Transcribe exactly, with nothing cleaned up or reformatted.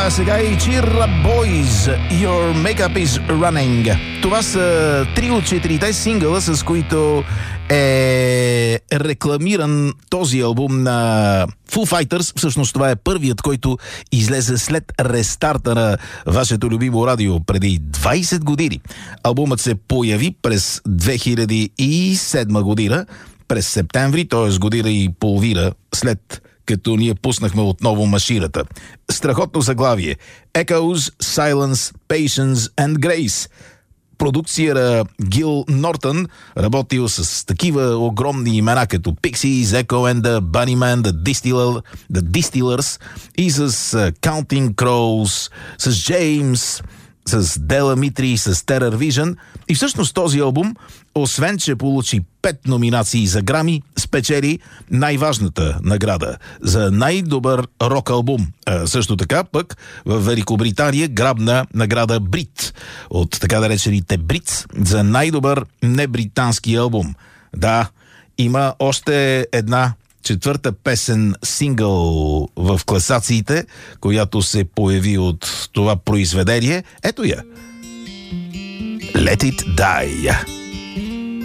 А сега и Чира Boys, Your Makeup is Running. Това са три от четирите сингъла, с които е рекламиран този албум на Foo Fighters. Всъщност това е първият, който излезе след рестарта на вашето любимо радио преди двайсет години. Албумът се появи през две хиляди и седма година, през септември, т.е. година и половина след като ние пуснахме отново машината. Страхотно заглавие. Echoes, Silence, Patience and Grace. Продукция на Гил Нортън, работил с такива огромни имена като Pixies, Echo and the Bunnymen, the, Distiller, the Distillers и с uh, Counting Crows, с James, с Дела Митри, с Terror Vision. И всъщност този албум, освен че получи пет номинации за Грами, спечели най-важната награда за най-добър рок албум. А също така пък в Великобритания грабна награда Брит от така наречените Бритс за най-добър небритански албум. Да, има още една четвърта песен сингъл в класациите, която се появи от това произведение. Ето я. Let It Die.